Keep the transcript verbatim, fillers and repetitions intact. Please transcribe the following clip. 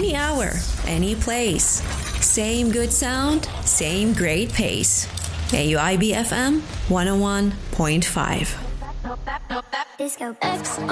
Any hour, any place. Same good sound, same great pace. A U I B F M one oh one point five. Disco X